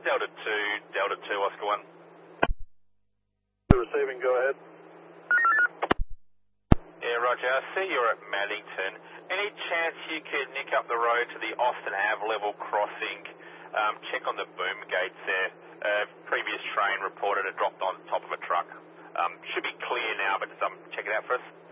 Delta 2, Oscar 1. Receiving, go ahead. Yeah, Roger. I see you're at Maddington. Any chance you could nick up the road to the Austin Ave level crossing? Check on the boom gates there. Previous train reported it dropped on top of a truck. Should be clear now, but check it out for us.